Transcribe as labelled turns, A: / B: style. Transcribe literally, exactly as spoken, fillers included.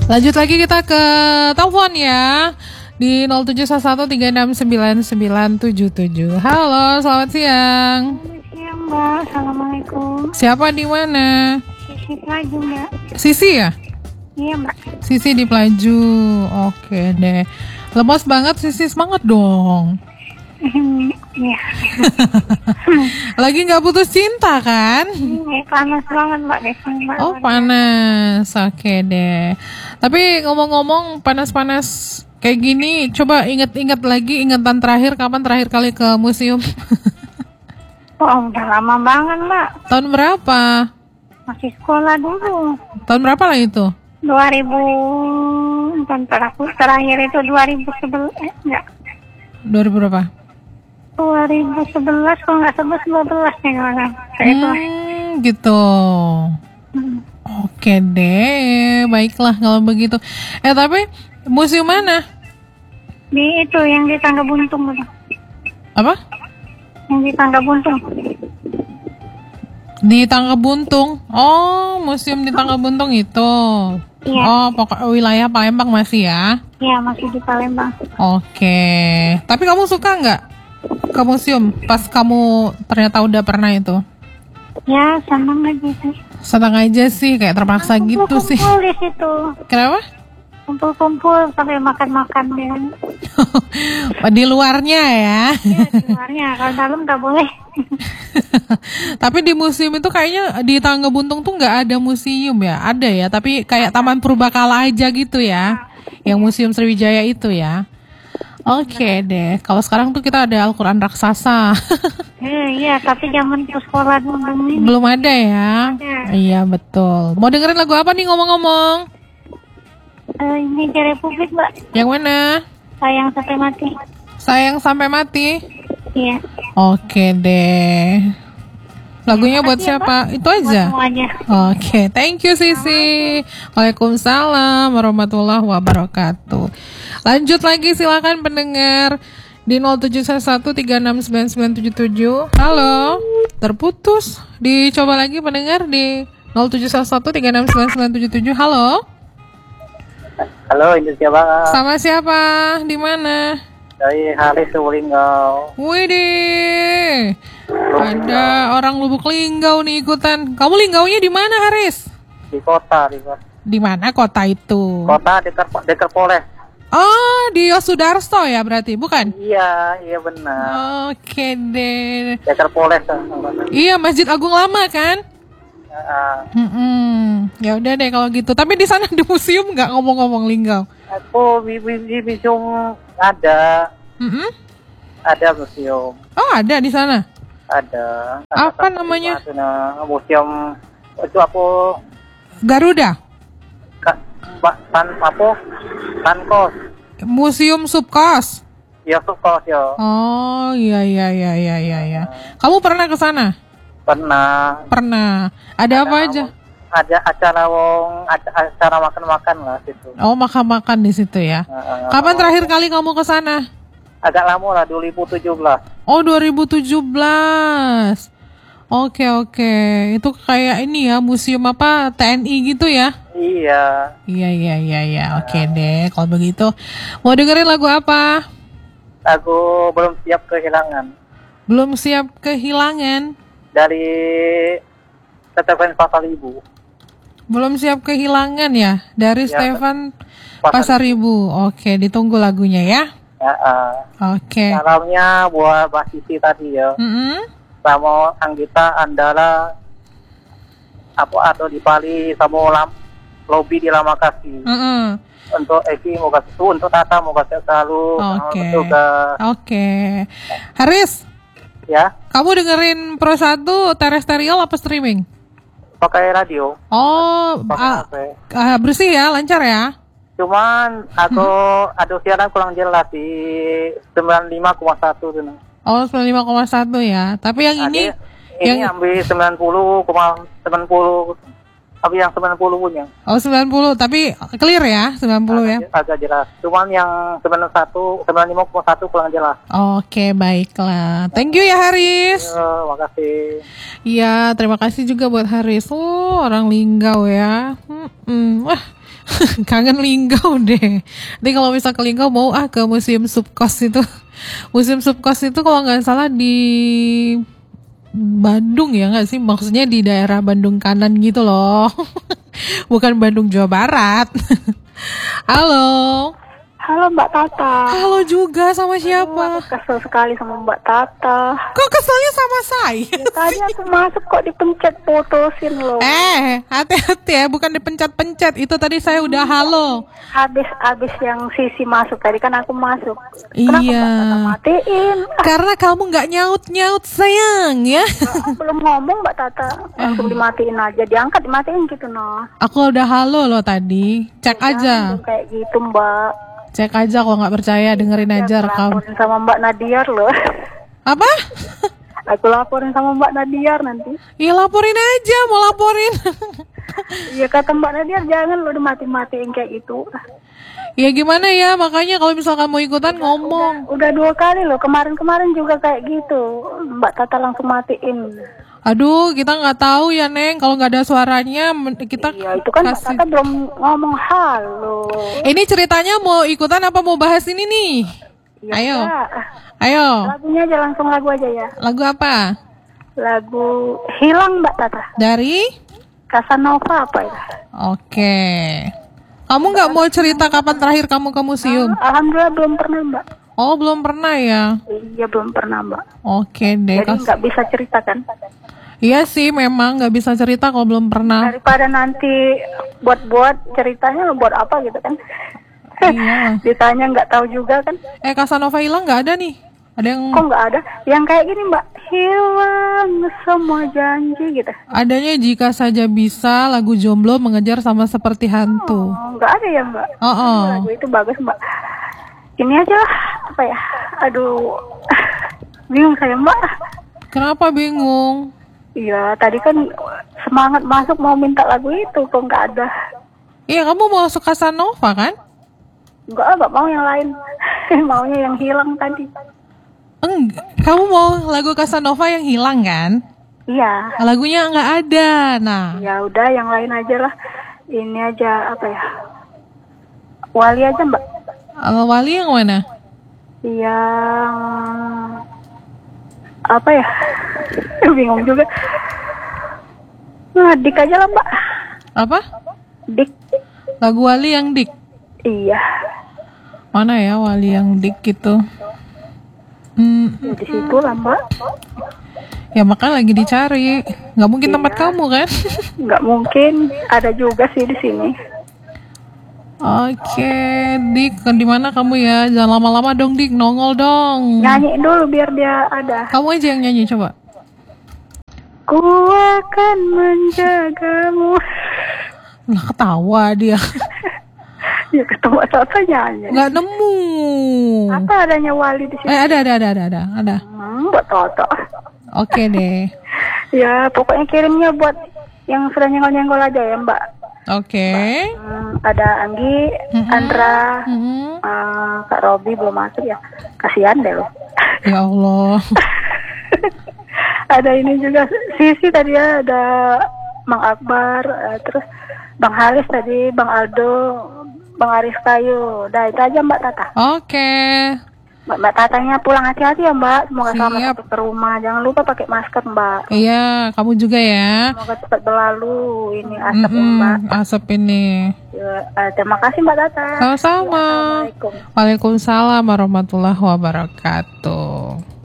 A: Lanjut lagi kita ke telepon ya. Di nol tujuh satu tiga enam sembilan sembilan tujuh tujuh. Halo, selamat siang.
B: Selamat siang, Mbak. Assalamualaikum.
A: Siapa di mana?
B: Sisi Pelaju, Mbak.
A: Sisi ya?
B: Iya, Mbak.
A: Sisi di Pelaju. Oke deh. Lemas banget Sisi, semangat dong.
B: Iya.
A: Lagi nggak putus cinta kan?
B: Ini panas banget, Mbak. Mbak.
A: Oh panas. Oke deh. Tapi ngomong-ngomong panas-panas kayak gini, coba inget-inget lagi ingatan terakhir kapan terakhir kali ke museum?
B: Oh, udah lama banget, Mbak.
A: Tahun berapa?
B: Masih sekolah dulu.
A: Tahun berapa lah itu?
B: dua ribu Bentar aku terakhir itu dua ribu sebelas eh, enggak.
A: dua ribu berapa?
B: dua ribu sebelas kalau nggak sebelas dua belas nih kalau
A: Hmm, gitu.
B: Hmm.
A: Oke deh, baiklah kalau begitu. Eh tapi museum mana?
B: Di itu yang di Tangga Buntung itu.
A: Apa?
B: Yang di Tangga Buntung.
A: Di Tangga Buntung. Oh, museum di Tangga Buntung itu.
B: Iya.
A: Oh, pokok wilayah Palembang masih ya?
B: Iya, masih di Palembang.
A: Oke. Tapi kamu suka nggak ke museum pas kamu ternyata udah pernah itu?
B: Ya, senang aja sih.
A: Senang aja sih, kayak terpaksa gitu sih.
B: Kumpul di situ.
A: Kenapa?
B: Kumpul-kumpul sampai makan-makan ya.
A: Di luarnya ya.
B: Ya, di luarnya. Kalau dalam nggak boleh.
A: Tapi di museum itu kayaknya di Tangga Buntung tuh nggak ada museum ya, ada ya. Tapi kayak Taman Purbakala aja gitu ya, yang Museum Sriwijaya itu ya. Oke deh. Kalau sekarang tuh kita ada Al-Quran raksasa.
B: Eh, iya, tapi zaman ke sekolah dulu ini.
A: Belum ada ya.
B: Ada.
A: Iya betul. Mau dengerin lagu apa nih ngomong-ngomong?
B: Eh, ini di Republik, Mbak.
A: Yang mana?
B: Sayang sampai mati.
A: Sayang sampai mati.
B: Iya.
A: Oke deh. Lagunya buat
B: Makasih ya,
A: siapa? Itu aja.
B: Buat semuanya.
A: Oke, thank you Sisi. Waalaikumsalam warahmatullahi wabarakatuh. Lanjut lagi silakan pendengar di nol tujuh satu tiga enam sembilan sembilan tujuh tujuh. Halo. Terputus. Dicoba lagi pendengar di nol tujuh satu tiga enam sembilan sembilan tujuh tujuh. Halo.
C: Halo, ini siapa?
A: Sama siapa? Di mana?
C: Dari Haris Lubuk.
A: Widih. Ada orang Lubuk Linggau nih ikutan. Kamu Linggaunya di mana, Haris?
C: Di kota, di kota.
A: Di mana kota itu?
C: Kota dekat dekat Polres.
A: Oh, di Yosudarso ya berarti, bukan?
C: Iya, iya benar.
A: Oke deh.
C: Dekat Polres.
A: Iya, Masjid Agung Lama kan?
C: Uh,
A: Hmm, ya udah deh kalau gitu. Tapi di sana di museum nggak ngomong-ngomong Linggau?
C: aku di, di museum ada,
A: Mm-mm.
C: ada museum,
A: Oh, ada di sana.
C: ada.
A: Apa
C: Ada
A: namanya?
C: Nah, museum itu aku
A: Garuda.
C: ka- ba- tan apa? Tankos.
A: Museum Subkos.
C: Ya sukos ya.
A: Oh, iya iya iya iya iya iya. Kamu pernah ke sana?
C: Pernah.
A: Pernah. Ada apa aja?
C: Ada acara wong, ada acara makan-makan lah situ.
A: Oh, makan-makan di situ ya.
C: Nah,
A: Kapan terakhir kali kamu ke sana?
C: agak lama lah, dua ribu tujuh belas.
A: Oh, dua ribu tujuh belas. Oke, oke. Itu kayak ini ya, museum apa T N I gitu ya?
C: Iya.
A: Iya, iya, iya, iya. Oke deh, kalau begitu. Mau dengerin lagu apa?
C: Aku belum siap kehilangan.
A: Belum siap kehilangan.
C: Dari Stefan Pasaribu.
A: Belum siap kehilangan ya? Dari
C: Ya,
A: Stefan
C: Pasar
A: Pasaribu. Oke, ditunggu lagunya ya.
C: Ya, uh,
A: Oke.
C: salamnya buat Mbak Siti tadi ya.
A: Mm-mm.
C: Sama Anggita, Andara, apa atau di Bali, sama lam, lobby di Lama Kasih.
A: Mm-mm.
C: Untuk Eki mau kasih tuh, untuk Tata mau kasih selalu.
A: Oke.
C: Juga
A: Oke. Haris,
C: ya,
A: kamu dengerin Pro satu terestrial apa streaming?
C: pakai radio.
A: Oh,
C: Pakai
A: ah,
C: H P.
A: ah, bersih ya, lancar ya?
C: Cuman aku ada siaran kurang jelas di sembilan puluh lima koma satu tuh.
A: Oh, sembilan puluh lima koma satu ya. Tapi yang ini,
C: ini
A: yang
C: ambil sembilan puluh koma sembilan puluh. Tapi yang sembilan puluh punya.
A: oh sembilan puluh, tapi clear ya, sembilan puluh ya.
C: Agak, agak jelas. Cuman yang sembilan puluh satu, sembilan puluh lima koma satu kurang jelas.
A: Oke, baiklah. Thank you ya Haris.
C: Yo, makasih.
A: Iya, terima kasih juga buat Haris. Oh, orang Linggau ya. Hmm, wah, Kangen Linggau deh. Nanti kalau misal ke Linggau mau ah ke Museum Subkos itu. Museum Subkos itu kalau nggak salah di Bandung ya nggak sih? Maksudnya di daerah Bandung kanan gitu loh. Bukan Bandung Jawa Barat. Halo.
B: Halo Mbak Tata.
A: Halo juga, sama
B: Aduh,
A: siapa?
B: aku kesel sekali sama Mbak Tata.
A: Kok keselnya sama saya?
B: Ya, tadi aku masuk kok dipencet putusin loh.
A: Eh, hati-hati ya, bukan dipencet-pencet. Itu tadi saya udah halo.
B: Habis habis yang Sisi masuk tadi kan aku masuk. Kenapa
A: Iya.
B: Mbak Tata matiin? Ah,
A: Karena kamu nggak nyaut-nyaut sayang ya.
B: belum ngomong Mbak Tata, langsung dimatiin aja, diangkat dimatiin gitu noh.
A: Aku udah halo loh tadi. Cek aja.
B: Jangan kayak gitu Mbak.
A: Cek aja kalau nggak percaya, dengerin aja rekam.
B: Laporin sama Mbak Nadiar loh.
A: Apa?
B: Aku laporin sama Mbak Nadiar nanti.
A: Iya laporin aja, mau laporin.
B: Iya kata Mbak Nadiar jangan lo dimati-matiin kayak gitu.
A: Ya gimana ya, makanya kalau misalkan mau ikutan ngomong.
B: Udah dua kali loh, kemarin-kemarin juga kayak gitu. Mbak Tata langsung matiin.
A: Aduh, kita nggak tahu ya Neng, kalau nggak ada suaranya men- kita
B: Iya itu kan Mbak
A: kasih.
B: Tata belum ngomong halo.
A: Ini ceritanya mau ikutan apa mau bahas ini nih?
B: Iya,
A: Ayo,
B: Mbak.
A: ayo.
B: Lagunya aja langsung lagu aja ya.
A: Lagu apa?
B: Lagu Hilang Mbak Tata.
A: Dari?
B: Casanova apa ya?
A: Oke. Kamu nggak mau cerita kapan terakhir kamu ke museum?
B: Alhamdulillah belum pernah Mbak.
A: Oh, belum pernah ya?
B: Iya belum pernah Mbak.
A: Oke deh.
B: Jadi
A: Kas-
B: nggak bisa ceritakan.
A: Iya sih, memang nggak bisa cerita kalau belum pernah.
B: Daripada nanti buat-buat ceritanya buat apa gitu kan?
A: Iya.
B: Ditanya nggak tahu juga kan?
A: Eh, Casanova hilang nggak ada nih? Ada yang
B: Kok nggak ada? Yang kayak gini Mbak, hilang semua janji gitu.
A: adanya jika saja bisa lagu jomblo mengejar sama seperti hantu.
B: Oh, nggak ada ya Mbak?
A: Oh, oh.
B: Lagu itu bagus Mbak. Ini aja lah, apa ya? Aduh, bingung saya Mbak.
A: Kenapa bingung?
B: Iya, tadi kan semangat masuk mau minta lagu itu, kok nggak ada.
A: Iya, kamu mau suka Casanova kan?
B: Nggak, nggak mau yang lain. Maunya yang hilang tadi.
A: Enggak. Kamu mau lagu Casanova yang hilang kan?
B: Iya.
A: Lagunya nggak ada. Nah,
B: Ya udah, yang lain aja lah. Ini aja apa ya? Wali aja Mbak.
A: Al Wali yang mana?
B: Yang apa ya? Bingung juga. Nah, Dik aja lah Mbak.
A: Apa?
B: Dik.
A: Lagu Wali yang Dik.
B: Iya.
A: Mana ya Wali yang Dik gitu? Hmm,
B: Ya, di situ lah Mbak.
A: ya makanya lagi dicari. Nggak mungkin tempat kamu kan?
B: Nggak mungkin. Ada juga sih di sini.
A: Oke, Dik, di mana kamu ya? Jangan lama-lama dong, Dik, nongol dong.
B: Nyanyi dulu biar dia ada.
A: Kamu aja yang nyanyi coba.
B: Ku akan menjagamu.
A: Lah ketawa dia.
B: Ya ketemu apa nyanyi.
A: Nggak nemu.
B: Apa adanya Wali di sini?
A: Eh ada ada ada ada ada ada.
B: Hmm, buat Toto.
A: Oke deh.
B: Ya pokoknya kirimnya buat yang sudah nyenggol-nyenggol aja ya Mbak.
A: Oke.
B: Hmm, ada Anggi,
A: Mm-mm.
B: Andra,
A: Mm-mm.
B: eh, Kak Robi belum masuk ya. Kasihan deh loh.
A: Ya Allah.
B: Ada ini juga Sisi tadi ya, ada Bang Akbar, eh, terus Bang Halis tadi, Bang Aldo, Bang Aris Kayu. Udah itu aja Mbak Tata.
A: Oke.
B: Mbak, Mbak Tatanya pulang hati-hati ya Mbak. Semoga selamat
A: Siap.
B: sampai ke rumah. Jangan lupa pakai masker Mbak.
A: Iya, kamu juga ya.
B: Semoga cepat berlalu ini asap ya
A: Mm-mm,
B: Mbak.
A: asap ini.
B: Ya, eh, terima kasih Mbak Tata.
A: Sama-sama.
B: Assalamualaikum.
A: Waalaikumsalam warahmatullahi wabarakatuh.